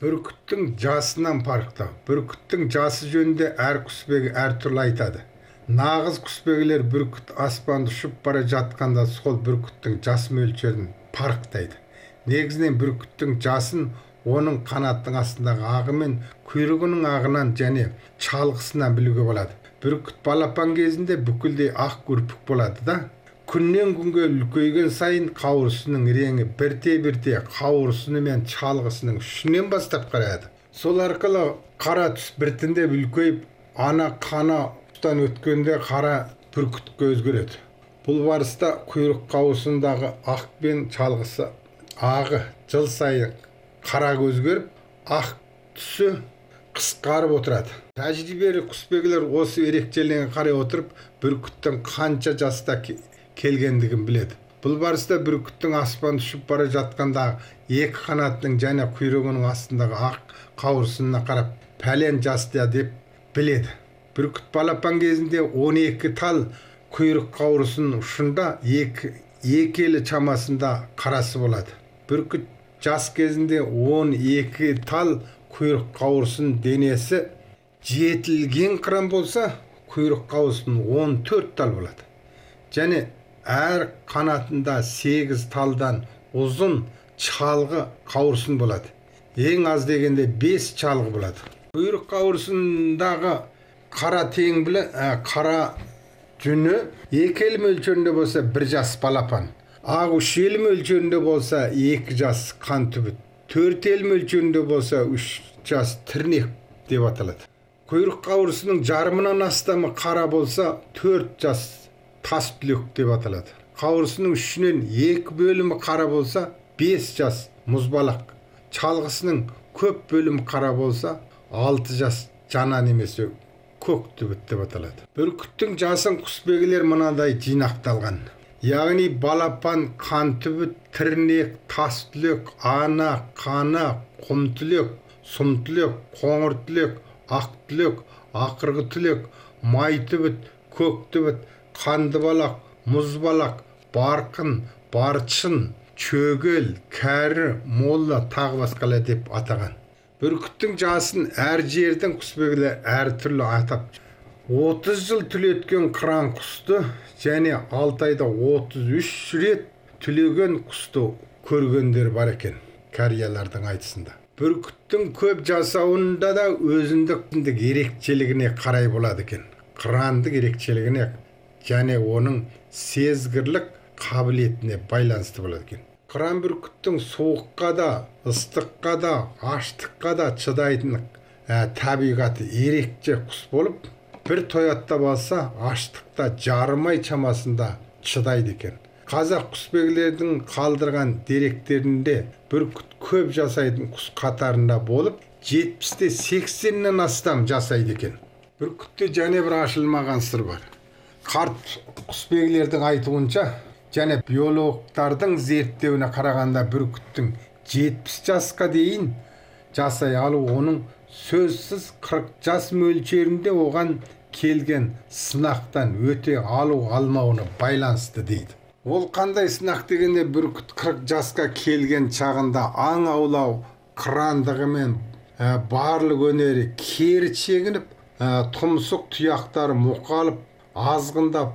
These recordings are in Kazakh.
Бүркіттің жасынан парықтау. Бүркіттің жасы жөнінде әр құсбегі әртүрлі айтады. Нағыз құсбегілер бүркіт аспанды ұшып бара жатқанда сол бүркіттің жас мөлшерін парықтайды. Негізінен бүркіттің жасын оның қанаттың астындағы ағы мен құйрығының ағынан және шалғысынан білуге болады. Бүркіт балапан кезінде бүкілдей ақ көрпік болады да. Күннен күнге үлкейген сайын қауырсының реңі бірте-бірте қауырсыны мен шалғысының үшінен бастап қараяды. Сол арқылы қара түс біртіндеп үлкейіп, ана қана тұстан өткенде қара бүркітке өзгереді. Бұл барыста құйрық қауырсындағы ақ пен шалғысы ағы жыл сайын қара өзгеріп, ақ түсі қысқарып отырады. Тәжірибелі құсбегілер осы ерекшелігіне қарай отырып, бүркіттің қанша жаста келгендігін біледі. Бұл барыста бүркіттің аспан ұшып бара жатқандағы екі қанатының және құйрығының астындағы ақ қауырсынына қарап, пәлен жаста деп біледі. Бүркіт балапан кезінде 12 тал құйрық қауырсынның ұшында екі елі чамасында қарасы болады. Бүркіт жас кезінде 12 тал құйрық қауырсын денесі жетілген қыран болса, құйрық қауырсын 14 тал болады. Және әр қанатында 8 талдан ұзын чалғы қауырсын болады. Ең аз дегенде 5 чалғы болады. Құйрық қауырсындағы қара теңбілі, қара жүні 2 ел мөлшерінде болса 1 жас балапан. Ақ 3 ел мөлшерінде болса 2 жас қан түбіт. 4 ел мөлшерінде болса 3 жас тірнек деп аталады. Құйрық қауырсының жарымынан астамы қара болса 4 жас тас түлек деп аталады. Қауырсының үшінен 2 бөлімі қара болса 5 жас мұзбалақ. Чалғысының көп бөлімі қара болса 6 жас жана немесе көк түбіт деп аталады. Бүркіттің жасын құсбегілер мынадай жинақталған. Яғни балапан, қан түбіт, тірнек, тас түлек, ана, қана, құм түлек, сұм түлек, қоңыр түлек, ақ түлек, ақырғы түлек, май түбіт, көк түбіт, қанды балақ, мұз балақ, барқын, баршын, чөгел, кәрі, молла тағы басқалар деп атаған. Бүркіттің жасын әр жердің құсбегілер әр түрлі атап. 30 жыл түлеткен қыран құсты және 6 айда 33 рет түлеген құсты көргендер бар екен кәриялардың айтысында. Бүркіттің көп жасауында да өзіндік ерекшелігіне қарай болады екен. Қырандық ерекшелігіне және оның сезгірлік қабілетіне байланысты болады екен. Қыран бүркіттің суыққа да, ыстыққа да, аштыққа да чыдайтын табиғаты ерекше құс болып, бір тоятта болса, аштықта жарым ай чамасында чыдайды екен. Қазақ құсбегілердің қалдырған деректерінде бүркіт көп жасайтын құс қатарында болып, 70-те 80-нен астам жасайды екен. Бүркітте және бір ашылмаған сыр бар. Қарт құсбегілердің айтуынша, және биологтардың зерттеуіне қарағанда бүркіттің 70 жасқа дейін жасай алу оның сөзсіз 40 жас мөлшерінде оған келген сынақтан өте алу алмауына байланысты дейді. Ол қандай сынақ дегенде бүркіт 40 жасқа келген чағында аң аулау қырандығымен барлық өнері кері шегініп, тұмсық тұяқтары мұқалып, азғындап,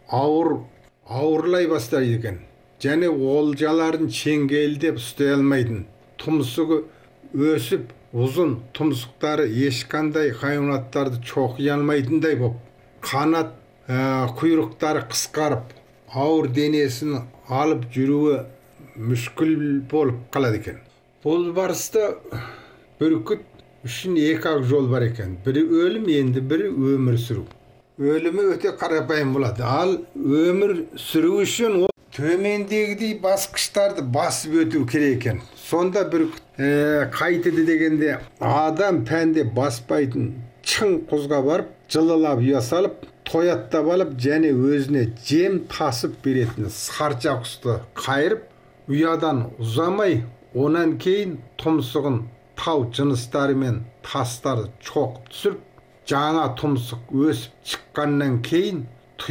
ауырлай бастайды екен. Және олжаларын шеңгелдеп ұстай алмайтын. Тұмсығы өсіп, ұзын тұмсықтары ешқандай хайуанаттарды çoқи алмайтындай болып, қанат құйрықтары қысқарып, ауыр денесін алып жүруі мүшкіл болып қалады екен. Бұл барыста бүркіт үшін екі жол бар екен. Бірі өлім, енді бірі өмір сүру. Өлімі өте қарапайым болады. Ал өмір сүру үшін төмендегідей басқыштарды басып өту керек екен. Сонда бүркіт қайтеді дегенде адам пәнде баспайтын шың құзға барып, жылылап ұя салып, тояттап алып, және өзіне жем тасып беретін сарча құсты қайырып, ұядан ұзамай, онан кейін тұмсығын тау жыныстары мен тастарды çoқып түсіріп, жаңа тұмсық өсіп шыққаннан кейін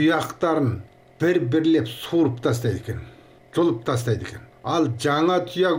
тұяқтарын бір-бірлеп суырып тастайды екен, жұлып тастайды екен. Ал жаңа тұяқ